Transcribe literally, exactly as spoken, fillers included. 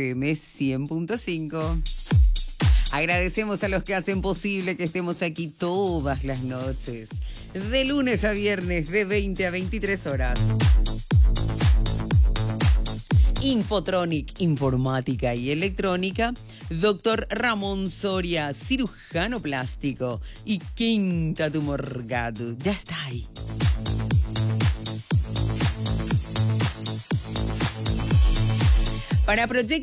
F M cien punto cinco. Agradecemos a los que hacen posible que estemos aquí todas las noches, de lunes a viernes, de veinte a veintitrés horas. Infotronic, informática y electrónica. Doctor Ramón Soria, cirujano plástico y Quinta Tumor Gato. Ya está ahí. Para Proyecto